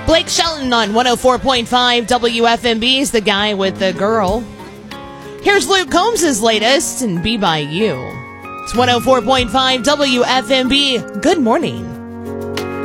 Blake Shelton on 104.5 WFMB is the guy with the girl. Here's Luke Combs' latest and Be By You. It's 104.5 WFMB. Good morning.